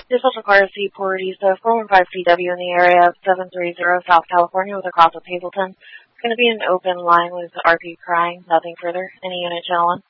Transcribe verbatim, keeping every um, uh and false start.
This also requires the Port East four one five C W in the area of seven three zero South California with a cross of Hazleton. It's going to be an open line with R P crying, nothing further. Any unit channel one.